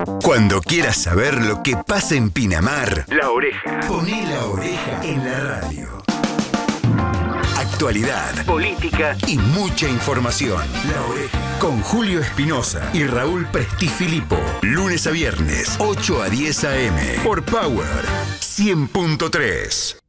Cuando quieras saber lo que pasa en Pinamar, La Oreja. Poné La Oreja en la radio. Actualidad, política y mucha información. La Oreja. Con Julio Espinosa y Raúl Prestifilipo. Lunes a viernes, 8 a 10 a.m. Por Power 100.3.